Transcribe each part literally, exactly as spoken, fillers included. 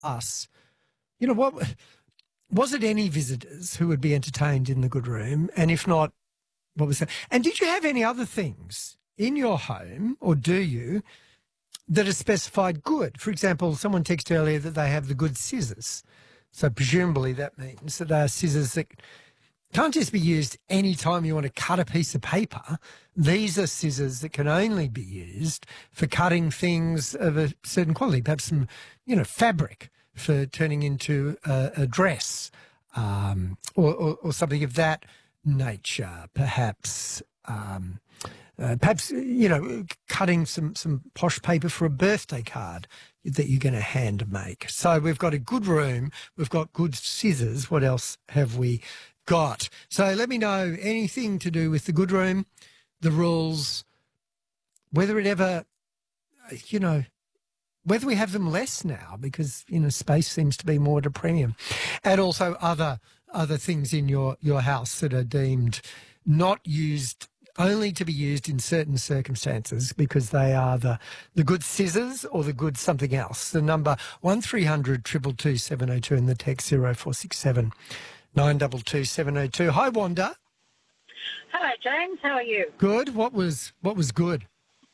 us, you know, what was it any visitors who would be entertained in the good room? And if not, what was that? And did you have any other things in your home, or do you, that are specified good? For example, someone texted earlier that they have the good scissors. So presumably that means that they are scissors that can't just be used any time you want to cut a piece of paper. These are scissors that can only be used for cutting things of a certain quality, perhaps some, you know, fabric for turning into a, a dress, um, or, or, or something of that nature, perhaps. Um, uh, perhaps, you know, cutting some, some posh paper for a birthday card that you're going to hand make. So we've got a good room. We've got good scissors. What else have we got? So let me know anything to do with the good room, the rules, whether it ever, you know, whether we have them less now because, you know, space seems to be more at a premium, and also other other things in your, your house that are deemed not used, only to be used in certain circumstances because they are the, the good scissors or the good something else. The number one three hundred two two two seven oh two and the text zero four six seven nine two two seven oh two. Hi, Wanda. Hello, James. How are you? Good. What was what was good?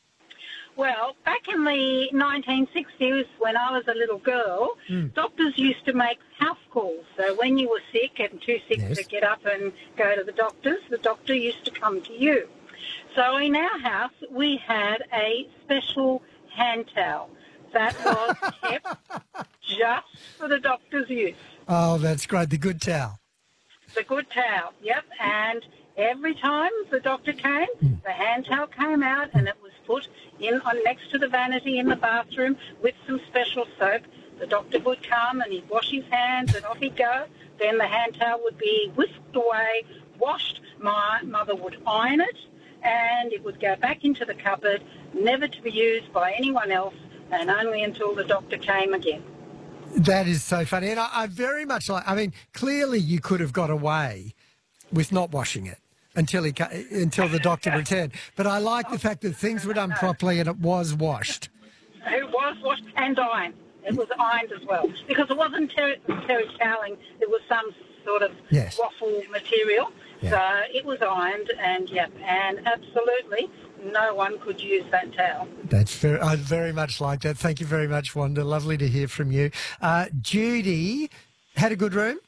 Well, back in the nineteen sixties, when I was a little girl, mm. doctors used to make house calls. So when you were sick and too sick yes. to get up and go to the doctors, the doctor used to come to you. So in our house, we had a special hand towel that was kept just for the doctor's use. Oh, that's great. The good towel. The good towel, yep. And every time the doctor came, mm. the hand towel came out and it was put in on next to the vanity in the bathroom with some special soap. The doctor would come and he'd wash his hands and off he'd go. Then the hand towel would be whisked away, washed. My mother would iron it and it would go back into the cupboard, never to be used by anyone else and only until the doctor came again. That is so funny. And I, I very much like, I mean, clearly you could have got away with not washing it until he until the doctor returned. But I like the fact that things were done properly and it was washed. It was washed and ironed. It was ironed as well. Because it wasn't terry, terry toweling. It was some sort of yes. waffle material. Yeah. So it was ironed and, yep, and absolutely no one could use that towel. That's very, I very much like that. Thank you very much, Wanda. Lovely to hear from you. Uh, Judy, had a good room?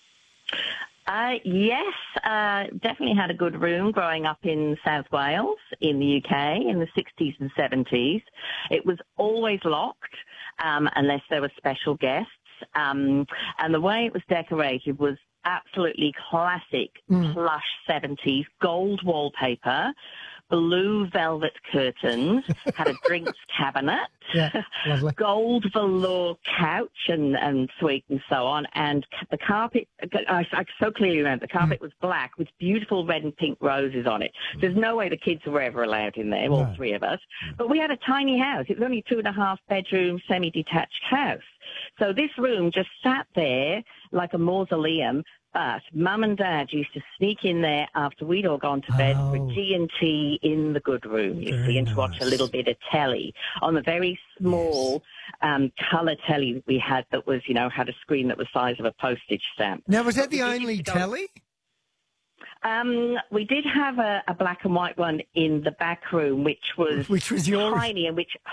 Uh, yes, uh, definitely had a good room growing up in South Wales in the U K in the sixties and seventies. It was always locked um, unless there were special guests. Um, and the way it was decorated was absolutely classic mm. plush seventies, gold wallpaper, blue velvet curtains, had a drinks cabinet, yeah, lovely. Gold velour couch and, and suite and so on. And the carpet, I, I so clearly remember, the carpet mm. was black with beautiful red and pink roses on it. There's no way the kids were ever allowed in there, all no. three of us. But we had a tiny house. It was only a two and a half bedroom, semi-detached house. So this room just sat there like a mausoleum. But Mum and Dad used to sneak in there after we'd all gone to bed oh. for G and T in the good room, you very see, and nice. to watch a little bit of telly on the very small yes. um, colour telly that we had that was, you know, had a screen that was the size of a postage stamp. Now, was that the only telly? Um, we did have a, a black and white one in the back room, which was, which was yours? tiny and which...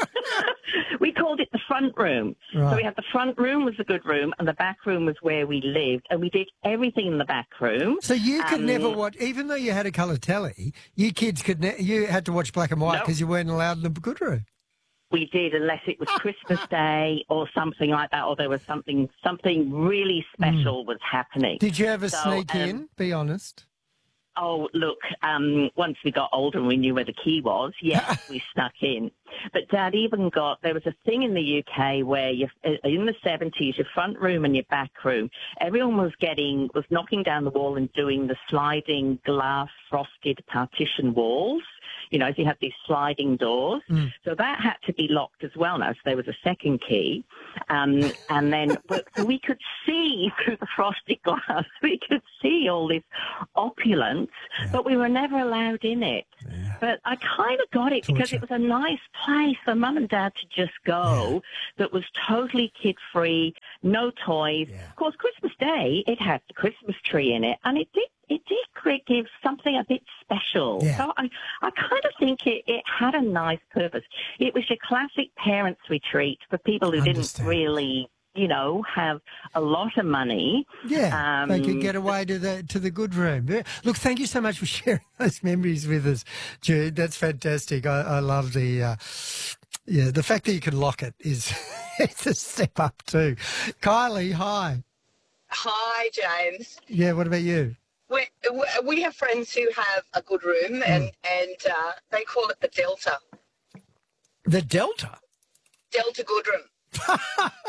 we called it the front room. Right. So we had the front room was the good room and the back room was where we lived, and we did everything in the back room. So you could um, never watch, even though you had a colour telly, you kids could, ne- you had to watch black and white because no. you weren't allowed in the good room. We did, unless it was Christmas Day or something like that, or there was something something really special mm. was happening. Did you ever so, sneak um, in? Be honest. Oh, look, um, once we got older and we knew where the key was, yes, we snuck in. But Dad even got, there was a thing in the U K where you, in the seventies, your front room and your back room, everyone was getting, was knocking down the wall and doing the sliding glass frosted partition walls. You know, so you have these sliding doors. Mm. So that had to be locked as well now. So there was a second key. Um, and then but, so we could see through the frosted glass, we could see all this opulence, yeah. but we were never allowed in it. Yeah. But I kind of got it Torture. because it was a nice place for mum and dad to just go Yeah. that was totally kid-free, no toys. Yeah. Of course, Christmas Day, it had the Christmas tree in it, and it did it did cre- give something a bit special. Yeah. So I, I kind of think it, it had a nice purpose. It was your classic parents' retreat for people who Understand. didn't really, you know, have a lot of money. Yeah, they could Um, get away to the to the good room. Yeah. Look, thank you so much for sharing those memories with us, Jude. That's fantastic. I, I love the uh, yeah the fact that you can lock it is it's a step up too. Kylie, hi. Hi, James. Yeah, what about you? We, we have friends who have a good room, and, and uh, they call it the Delta. The Delta. Delta good room.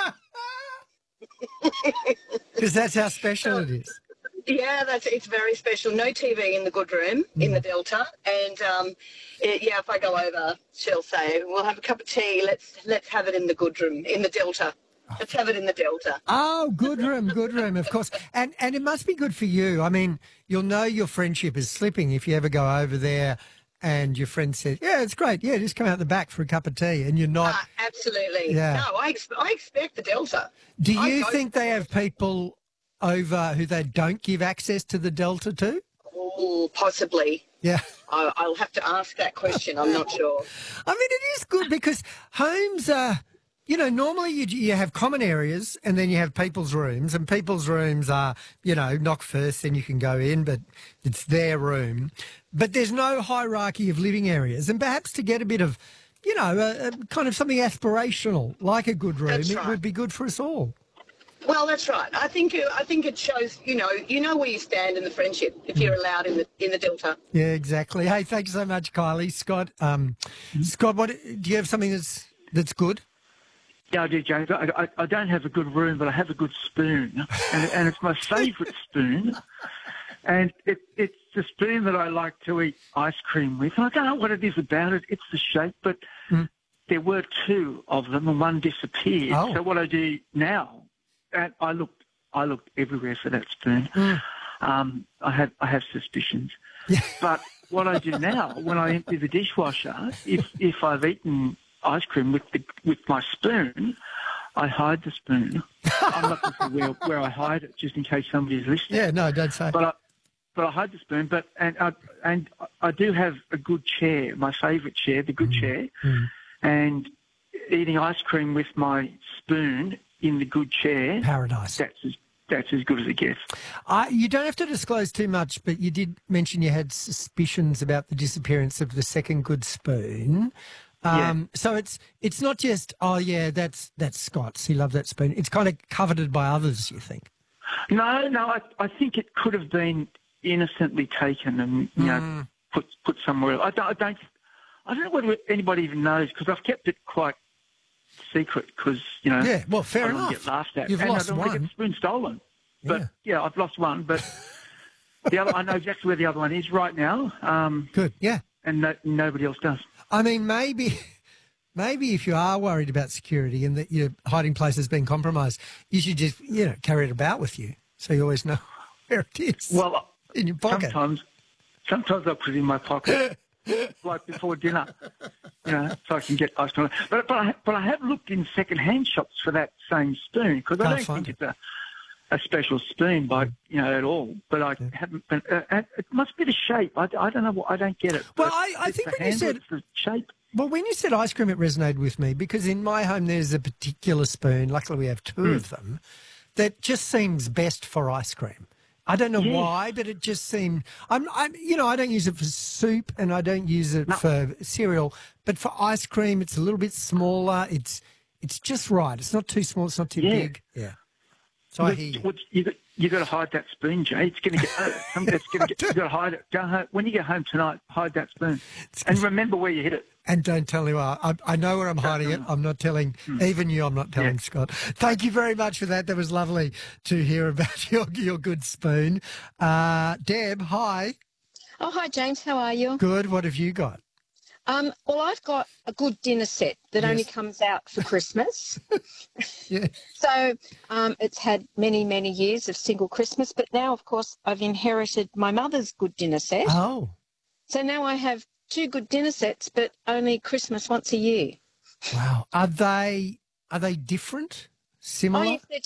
Because that's how special it is. Yeah, that's it's very special. No T V in the good room in the Delta, and um, it, yeah, if I go over, she'll say, "We'll have a cup of tea. Let's let's have it in the good room in the Delta. Let's have it in the Delta." Oh, good room, good room, of course. And and it must be good for you. I mean, you'll know your friendship is slipping if you ever go over there and your friend says, yeah, it's great. Yeah, just come out the back for a cup of tea. And you're not. Ah, absolutely. Yeah. No, I ex- I expect the Delta. Do I you go think for they it. have people over who they don't give access to the Delta to? Oh, possibly. Yeah. I, I'll have to ask that question. I'm not sure. I mean, it is good because homes are, you know, normally you, you have common areas and then you have people's rooms, and people's rooms are, you know, knock first, then you can go in, but it's their room. But there's no hierarchy of living areas. And perhaps to get a bit of, you know, a, a kind of something aspirational, like a good room, That's it right. would be good for us all. Well, that's right. I think uh, I think it shows, you know, you know where you stand in the friendship if you're allowed in the in the Delta. Yeah, exactly. Hey, thanks so much, Kylie. Scott, um, Scott, what do you have something that's that's good? Yeah, I do, James. I, I, I don't have a good room, but I have a good spoon, and, and it's my favourite spoon. And it, it's the spoon that I like to eat ice cream with. And I don't know what it is about it. It's the shape, but Mm. there were two of them, and one disappeared. Oh. So what I do now, and I looked, I looked everywhere for that spoon. Mm. Um, I have, I have suspicions. Yeah. But what I do now, when I empty the dishwasher, if if I've eaten ice cream with the with my spoon, I hide the spoon. I'm not going to say where, where I hide it, just in case somebody's listening. Yeah, no, don't say. But I, but I hide the spoon. But and I, and I do have a good chair, my favourite chair, the good chair, Mm. and eating ice cream with my spoon in the good chair. Paradise. That's as that's as good as it gets. I, you don't have to disclose too much, but you did mention you had suspicions about the disappearance of the second good spoon. Um, So it's it's not just, oh, yeah, that's that's Scott's. He loved that spoon. It's kind of coveted by others, you think? No, no, I, I think it could have been innocently taken and you know Mm. put put somewhere else. I don't, I don't, I don't know whether anybody even knows because I've kept it quite secret because you know Yeah, well, fair I don't want to enough. get laughed at. You've and lost I don't want to one. get the spoon stolen. But Yeah. yeah, I've lost one. But the other, I know exactly where the other one is right now, um, Good, yeah. and no, nobody else does. I mean, maybe maybe if you are worried about security and that your hiding place has been compromised, you should just, you know, carry it about with you so you always know where it is. Well, in your pocket. sometimes, sometimes I put it in my pocket, like before dinner, you know, so I can get ice cream. But but I, but I have looked in second-hand shops for that same spoon because I Can't don't find think it's a, a special spoon by you know at all. But I haven't. Been, uh, uh, it must be the shape. I, I don't know. What, I don't get it. Well, But I- I it's think the when you handle, said- it's the shape. Well, when you said ice cream, it resonated with me because in my home there's a particular spoon, luckily we have two Hmm. of them, that just seems best for ice cream. I don't know Yes. why, but it just seemed. I'm, I'm, you know, I don't use it for soup and I don't use it No. for cereal, but for ice cream, it's a little bit smaller. It's, it's just right. It's not too small. It's not too Yeah. big. Yeah. So I hear you. What- you got, you got to hide that spoon, Jay. It's going to get. Uh, some- it's going to get. You got to hide it. Go home. When you get home tonight, hide that spoon, and remember where you hit it. And don't tell anyone. I, I know where I'm hiding it. I'm not telling even you. I'm not telling Yeah. Scott. Thank you very much for that. That was lovely to hear about your your good spoon. Uh, Deb, hi. Oh, hi, James. How are you? Good. What have you got? Um, well, I've got a good dinner set that only Yes. comes out for Christmas. Yeah. So um, it's had many, many years of single Christmas, but now, of course, I've inherited my mother's good dinner set. Oh. So now I have two good dinner sets, but only Christmas once a year. Wow. Are they are they different? Similar? Oh, yes, they're